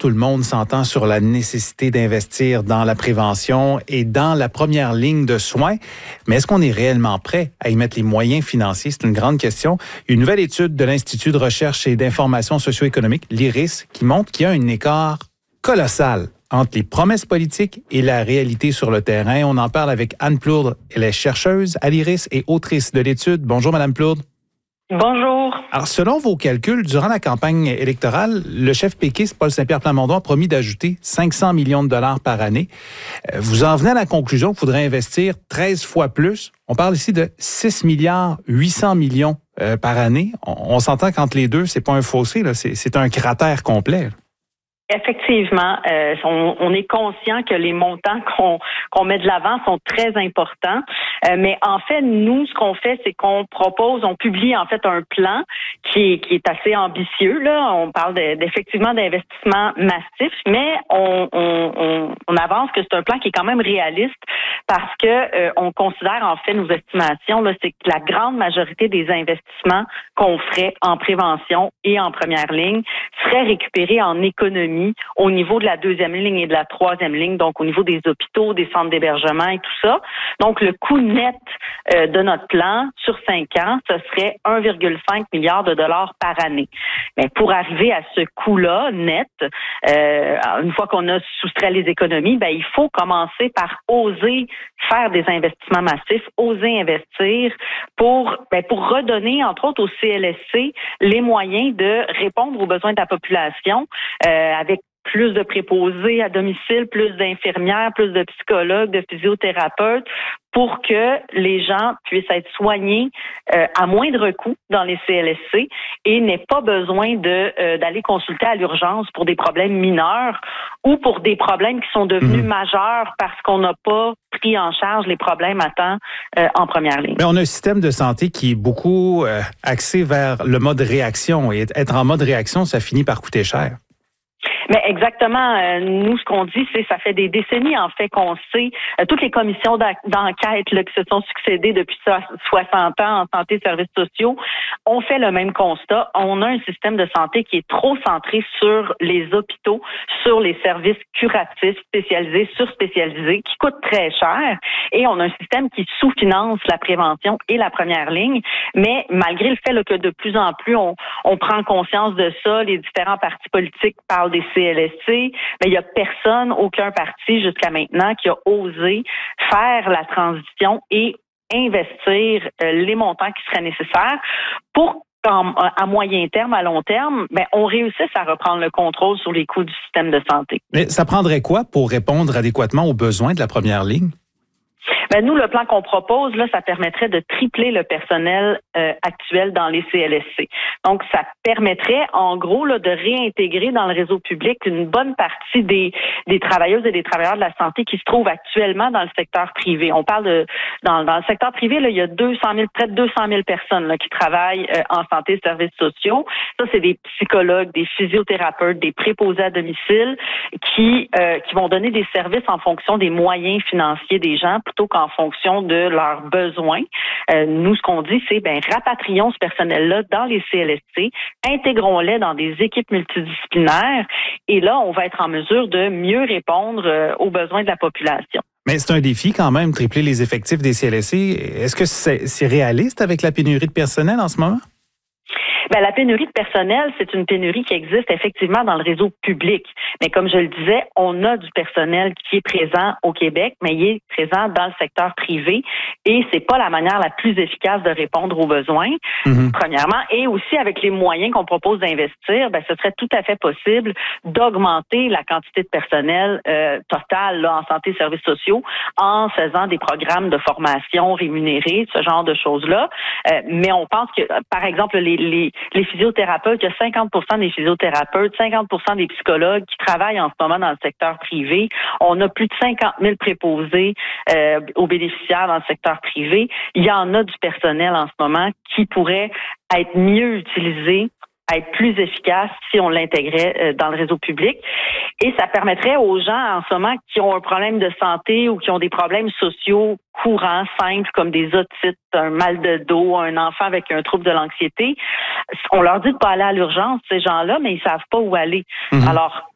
tout le monde s'entend sur la nécessité d'investir dans la prévention et dans la première ligne de soins. Mais est-ce qu'on est réellement prêt à y mettre les moyens financiers? C'est une grande question. Une nouvelle étude de l'Institut de recherche et d'information socio-économique, l'IRIS, qui montre qu'il y a un écart colossal entre les promesses politiques et la réalité sur le terrain. On en parle avec Anne Plourde. Elle est chercheuse à l'IRIS et autrice de l'étude. Bonjour, Madame Plourde. Bonjour. Alors, selon vos calculs, durant la campagne électorale, le chef péquiste Paul Saint-Pierre Plamondon a promis d'ajouter 500 millions de dollars par année. Vous en venez à la conclusion qu'il faudrait investir 13 fois plus. On parle ici de 6 milliards 800 millions par année. On s'entend qu'entre les deux, c'est pas un fossé, là, c'est un cratère complet. Effectivement, on est conscient que les montants qu'on met de l'avant sont très importants. Mais en fait, nous, ce qu'on fait, c'est qu'on publie en fait un plan qui est assez ambitieux. Là, on parle effectivement d'investissement massif, mais on avance que c'est un plan qui est quand même réaliste parce que on considère en fait nos estimations. Là, c'est que la grande majorité des investissements qu'on ferait en prévention et en première ligne seraient récupérés en économie au niveau de la deuxième ligne et de la troisième ligne, donc au niveau des hôpitaux, des centres d'hébergement et tout ça. Donc, le coût net de notre plan sur 5 ans, ce serait 1,5 milliard de dollars par année. Mais pour arriver à ce coût-là net, une fois qu'on a soustrait les économies, il faut commencer par oser faire des investissements massifs, oser investir pour redonner, entre autres, au CLSC les moyens de répondre aux besoins de la population avec plus de préposés à domicile, plus d'infirmières, plus de psychologues, de physiothérapeutes, pour que les gens puissent être soignés à moindre coût dans les CLSC et n'aient pas besoin d'aller consulter à l'urgence pour des problèmes mineurs ou pour des problèmes qui sont devenus majeurs parce qu'on n'a pas pris en charge les problèmes à temps en première ligne. Mais on a un système de santé qui est beaucoup axé vers le mode réaction. Et être en mode réaction, ça finit par coûter cher. Mais exactement, nous, ce qu'on dit, c'est ça fait des décennies, en fait, qu'on sait, toutes les commissions d'enquête là, qui se sont succédées depuis 60 ans en santé et services sociaux, ont fait le même constat. On a un système de santé qui est trop centré sur les hôpitaux, sur les services curatifs spécialisés, surspécialisés, qui coûtent très cher. Et on a un système qui sous-finance la prévention et la première ligne. Mais malgré le fait là, que de plus en plus, on prend conscience de ça, les différents partis politiques parlent des CLSC, mais il n'y a personne, aucun parti jusqu'à maintenant qui a osé faire la transition et investir les montants qui seraient nécessaires pour à moyen terme, à long terme, on réussisse à reprendre le contrôle sur les coûts du système de santé. Mais ça prendrait quoi pour répondre adéquatement aux besoins de la première ligne? Nous, le plan qu'on propose, là, ça permettrait de tripler le personnel actuel dans les CLSC. Donc, ça permettrait, en gros, là, de réintégrer dans le réseau public une bonne partie des travailleuses et des travailleurs de la santé qui se trouvent actuellement dans le secteur privé. On parle dans le secteur privé, là, il y a près de 200 000 personnes là, qui travaillent en santé et services sociaux. Ça, c'est des psychologues, des physiothérapeutes, des préposés à domicile qui vont donner des services en fonction des moyens financiers des gens plutôt qu'en fonction de leurs besoins. Nous, ce qu'on dit, c'est rapatrions ce personnel-là dans les CLSC, intégrons-les dans des équipes multidisciplinaires et là, on va être en mesure de mieux répondre aux besoins de la population. Mais c'est un défi quand même, tripler les effectifs des CLSC. Est-ce que c'est réaliste avec la pénurie de personnel en ce moment? La pénurie de personnel, c'est une pénurie qui existe effectivement dans le réseau public. Mais comme je le disais, on a du personnel qui est présent au Québec, mais il est présent dans le secteur privé et c'est pas la manière la plus efficace de répondre aux besoins, premièrement. Et aussi avec les moyens qu'on propose d'investir, ce serait tout à fait possible d'augmenter la quantité de personnel total là, en santé et services sociaux en faisant des programmes de formation rémunérés, ce genre de choses-là. Mais on pense que, par exemple, les physiothérapeutes, il y a 50 des physiothérapeutes, 50 des psychologues qui travaillent en ce moment dans le secteur privé. On a plus de 50 000 préposés aux bénéficiaires dans le secteur privé. Il y en a du personnel en ce moment qui pourrait être mieux utilisé, être plus efficace si on l'intégrait dans le réseau public. Et ça permettrait aux gens en ce moment qui ont un problème de santé ou qui ont des problèmes sociaux courants, simples, comme des otites, un mal de dos, un enfant avec un trouble de l'anxiété. On leur dit de pas aller à l'urgence, ces gens-là, mais ils savent pas où aller. Alors,